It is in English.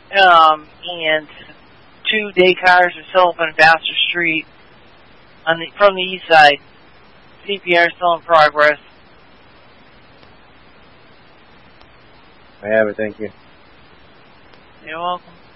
and 2 day cars are still up on Vassar Street from the east side. CPR still in progress. I have it, thank you. You're welcome.